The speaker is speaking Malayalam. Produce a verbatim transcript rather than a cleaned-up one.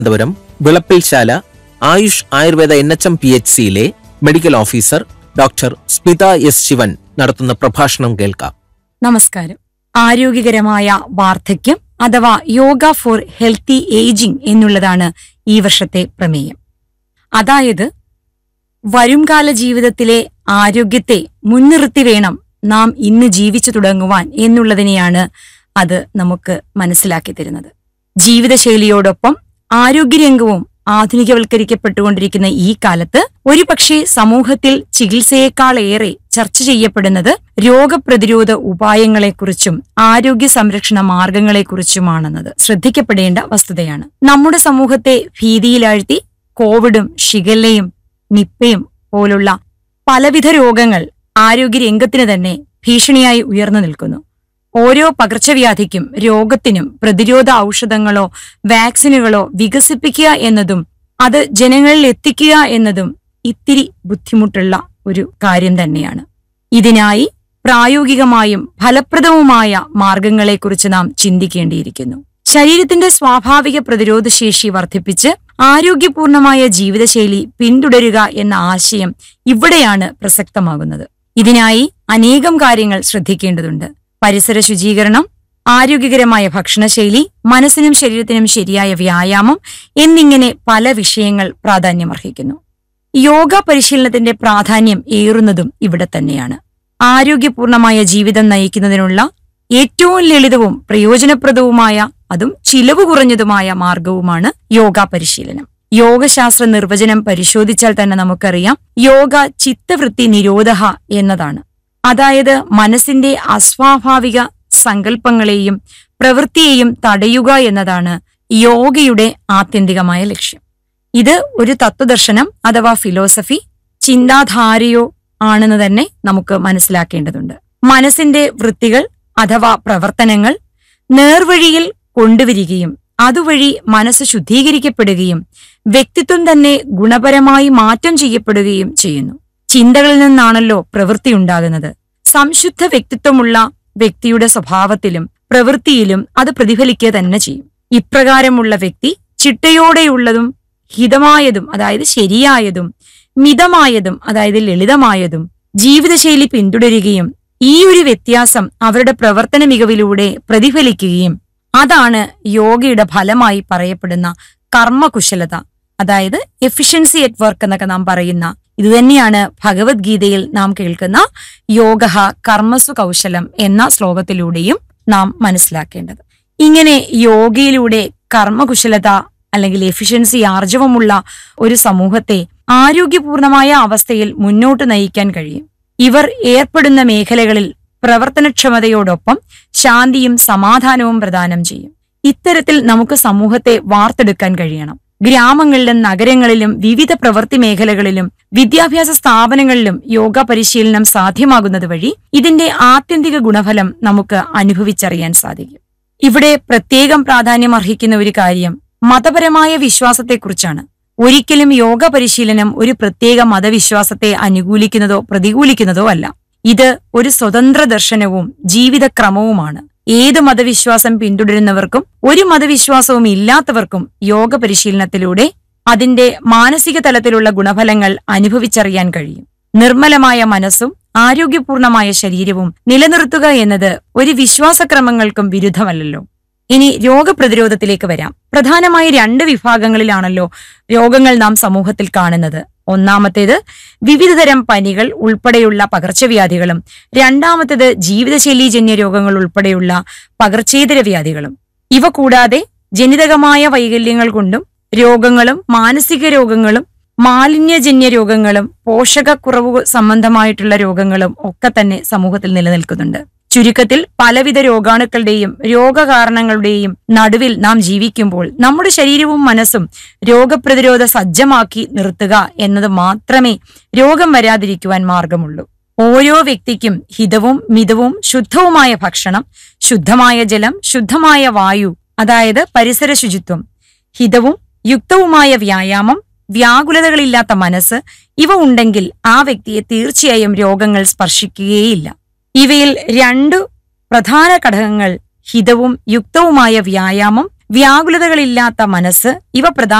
Thiruvananthapuram Vilappilsala Ayush Ayurveda N H M P H സിയിലെ medical officer doctor Smitha S Shivan നടത്തുന്ന പ്രഭാഷണം കേൾക്കാം. നമസ്കാരം. ആരോഗ്യകരമായ വാർദ്ധക്യം അഥവാ യോഗ ഫോർ ഹെൽത്തി ഏജിംഗ് എന്നുള്ളതാണ് ഈ വർഷത്തെ പ്രമേയം. അതായത് വരുംകാല ജീവിതത്തിലെ ആരോഗ്യത്തെ മുൻനിർത്തി വേണം നാം ഇന്ന് ജീവിച്ചു തുടങ്ങുവാൻ എന്നുള്ളതിനെയാണ് അത് നമുക്ക് മനസ്സിലാക്കി തരുന്നത്. ജീവിതശൈലിയോടൊപ്പം ആരോഗ്യരംഗവും ആധുനികവൽക്കരിക്കപ്പെട്ടുകൊണ്ടിരിക്കുന്ന ഈ കാലത്ത് ഒരുപക്ഷെ സമൂഹത്തിൽ ചികിത്സയേക്കാളേറെ ചർച്ച ചെയ്യപ്പെടുന്നത് രോഗപ്രതിരോധ ഉപായങ്ങളെക്കുറിച്ചും ആരോഗ്യ സംരക്ഷണ മാർഗങ്ങളെക്കുറിച്ചുമാണെന്നത് ശ്രദ്ധിക്കപ്പെടേണ്ട വസ്തുതയാണ്. നമ്മുടെ സമൂഹത്തെ ഭീതിയിലാഴ്ത്തി കോവിഡും ഷിഗല്ലയും നിപ്പയും പോലുള്ള പലവിധ രോഗങ്ങൾ ആരോഗ്യരംഗത്തിന് തന്നെ ഭീഷണിയായി ഉയർന്നു നിൽക്കുന്നു. ഓരോ പകർച്ചവ്യാധിക്കും രോഗത്തിനും പ്രതിരോധ ഔഷധങ്ങളോ വാക്സിനുകളോ വികസിപ്പിക്കുക എന്നതും അത് ജനങ്ങളിൽ എത്തിക്കുക എന്നതും ഇത്തിരി ബുദ്ധിമുട്ടുള്ള ഒരു കാര്യം തന്നെയാണ്. ഇതിനായി പ്രായോഗികമായും ഫലപ്രദവുമായ മാർഗങ്ങളെക്കുറിച്ച് നാം ചിന്തിക്കേണ്ടിയിരിക്കുന്നു. ശരീരത്തിന്റെ സ്വാഭാവിക പ്രതിരോധശേഷി വർദ്ധിപ്പിച്ച് ആരോഗ്യപൂർണമായ ജീവിതശൈലി പിന്തുടരുക എന്ന ആശയം ഇവിടെയാണ് പ്രസക്തമാകുന്നത്. ഇതിനായി അനേകം കാര്യങ്ങൾ ശ്രദ്ധിക്കേണ്ടതുണ്ട്. പരിസര ശുചീകരണം, ആരോഗ്യകരമായ ഭക്ഷണശൈലി, മനസ്സിനും ശരീരത്തിനും ശരിയായ വ്യായാമം എന്നിങ്ങനെ പല വിഷയങ്ങൾ പ്രാധാന്യമർഹിക്കുന്നു. യോഗ പരിശീലനത്തിന്റെ പ്രാധാന്യം ഏറുന്നതും ഇവിടെ തന്നെയാണ്. ആരോഗ്യപൂർണമായ ജീവിതം നയിക്കുന്നതിനുള്ള ഏറ്റവും ലളിതവും പ്രയോജനപ്രദവുമായ അതും ചിലവ് കുറഞ്ഞതുമായ മാർഗവുമാണ് യോഗ പരിശീലനം. യോഗശാസ്ത്ര നിർവചനം പരിശോധിച്ചാൽ തന്നെ നമുക്കറിയാം, യോഗ ചിത്തവൃത്തി നിരോധഃ എന്നതാണ്. അതായത് മനസ്സിന്റെ അസ്വാഭാവിക സങ്കല്പങ്ങളെയും പ്രവൃത്തിയെയും തടയുക എന്നതാണ് യോഗയുടെ ആത്യന്തികമായ ലക്ഷ്യം. ഇത് ഒരു തത്വദർശനം അഥവാ ഫിലോസഫി, ചിന്താധാരയോ ആണെന്ന് തന്നെ നമുക്ക് മനസ്സിലാക്കേണ്ടതുണ്ട്. മനസ്സിന്റെ വൃത്തികൾ അഥവാ പ്രവർത്തനങ്ങൾ നേർവഴിയിൽ കൊണ്ടുവരികയും അതുവഴി മനസ്സ് ശുദ്ധീകരിക്കപ്പെടുകയും വ്യക്തിത്വം തന്നെ ഗുണപരമായി മാറ്റം ചെയ്യപ്പെടുകയും ചെയ്യുന്നു. ചിന്തകളിൽ നിന്നാണല്ലോ പ്രവൃത്തി ഉണ്ടാകുന്നത്. സംശുദ്ധ വ്യക്തിത്വമുള്ള വ്യക്തിയുടെ സ്വഭാവത്തിലും പ്രവൃത്തിയിലും അത് പ്രതിഫലിക്കുക തന്നെ ചെയ്യും. ഇപ്രകാരമുള്ള വ്യക്തി ചിട്ടയോടെയുള്ളതും ഹിതമായതും അതായത് ശരിയായതും മിതമായതും അതായത് ലളിതമായതും ജീവിതശൈലി പിന്തുടരുകയും ഈ ഒരു വ്യത്യാസം അവരുടെ പ്രവർത്തന മികവിലൂടെ പ്രതിഫലിക്കുകയും അതാണ് യോഗയുടെ ഫലമായി പറയപ്പെടുന്ന കർമ്മകുശലത, അതായത് എഫിഷ്യൻസി അറ്റ് വർക്ക് എന്നൊക്കെ നാം പറയുന്ന ഇതുതന്നെയാണ് ഭഗവത്ഗീതയിൽ നാം കേൾക്കുന്ന യോഗഃ കർമ്മസു കൗശലം എന്ന ശ്ലോകത്തിലൂടെയും നാം മനസ്സിലാക്കേണ്ടത്. ഇങ്ങനെ യോഗയിലൂടെ കർമ്മകുശലത അല്ലെങ്കിൽ എഫിഷ്യൻസി ആർജവമുള്ള ഒരു സമൂഹത്തെ ആരോഗ്യപൂർണമായ അവസ്ഥയിൽ മുന്നോട്ട് നയിക്കാൻ കഴിയും. ഇവർ ഏർപ്പെടുന്ന മേഖലകളിൽ പ്രവർത്തനക്ഷമതയോടൊപ്പം ശാന്തിയും സമാധാനവും പ്രദാനം ചെയ്യും. ഇത്തരത്തിൽ നമുക്ക് സമൂഹത്തെ വാർത്തെടുക്കാൻ കഴിയണം. ഗ്രാമങ്ങളിലും നഗരങ്ങളിലും വിവിധ പ്രവൃത്തി മേഖലകളിലും വിദ്യാഭ്യാസ സ്ഥാപനങ്ങളിലും യോഗ പരിശീലനം സാധ്യമാകുന്നത് വഴി ഇതിന്റെ ആത്യന്തിക ഗുണഫലം നമുക്ക് അനുഭവിച്ചറിയാൻ സാധിക്കും. ഇവിടെ പ്രത്യേകം പ്രാധാന്യം അർഹിക്കുന്ന ഒരു കാര്യം മതപരമായ വിശ്വാസത്തെക്കുറിച്ചാണ്. ഒരിക്കലും യോഗ പരിശീലനം ഒരു പ്രത്യേക മതവിശ്വാസത്തെ അനുകൂലിക്കുന്നതോ പ്രതികൂലിക്കുന്നതോ അല്ല. ഇത് ഒരു സ്വതന്ത്ര ദർശനവും ജീവിതക്രമവുമാണ്. ഏത് മതവിശ്വാസം പിന്തുടരുന്നവർക്കും ഒരു മതവിശ്വാസവും ഇല്ലാത്തവർക്കും യോഗ പരിശീലനത്തിലൂടെ അതിന്റെ മാനസിക തലത്തിലുള്ള ഗുണഫലങ്ങൾ അനുഭവിച്ചറിയാൻ കഴിയും. നിർമ്മലമായ മനസ്സും ആരോഗ്യപൂർണമായ ശരീരവും നിലനിർത്തുക എന്നത് ഒരു വിശ്വാസക്രമങ്ങൾക്കും വിരുദ്ധമല്ലല്ലോ. ഇനി രോഗപ്രതിരോധത്തിലേക്ക് വരാം. പ്രധാനമായി രണ്ട് വിഭാഗങ്ങളിലാണല്ലോ രോഗങ്ങൾ നാം സമൂഹത്തിൽ കാണുന്നത്. ഒന്നാമത്തേത് വിവിധതരം പനികൾ ഉൾപ്പെടെയുള്ള പകർച്ചവ്യാധികളും രണ്ടാമത്തേത് ജീവിതശൈലീജന്യ രോഗങ്ങൾ ഉൾപ്പെടെയുള്ള പകർച്ചേതര വ്യാധികളും. ഇവ കൂടാതെ ജനിതകമായ വൈകല്യങ്ങൾ കൊണ്ടും രോഗങ്ങളും മാനസിക രോഗങ്ങളും മാലിന്യജന്യ രോഗങ്ങളും പോഷകക്കുറവ് സംബന്ധമായിട്ടുള്ള രോഗങ്ങളും ഒക്കെ തന്നെ സമൂഹത്തിൽ നിലനിൽക്കുന്നുണ്ട്. ചുരുക്കത്തിൽ പലവിധ രോഗാണുക്കളുടെയും രോഗകാരണങ്ങളുടെയും നടുവിൽ നാം ജീവിക്കുമ്പോൾ നമ്മുടെ ശരീരവും മനസ്സും രോഗപ്രതിരോധ സജ്ജമാക്കി നിർത്തുക എന്നത് മാത്രമേ രോഗം വരാതിരിക്കുവാൻ മാർഗമുള്ളൂ. ഓരോ വ്യക്തിക്കും ഹിതവും മിതവും ശുദ്ധവുമായ ഭക്ഷണം, ശുദ്ധമായ ജലം, ശുദ്ധമായ വായു അതായത് പരിസര ശുചിത്വം, ഹിതവും യുക്തവുമായ വ്യായാമം, വ്യാകുലതകളില്ലാത്ത മനസ്സ് ഇവ ഉണ്ടെങ്കിൽ ആ വ്യക്തിയെ തീർച്ചയായും രോഗങ്ങൾ സ്പർശിക്കുകയേയില്ല. ഇവയിൽ രണ്ടു പ്രധാന ഘടകങ്ങൾ ഹിതവും യുക്തവുമായ വ്യായാമം, വ്യാകുലതകളില്ലാത്ത മനസ്സ് ഇവ പ്രധാന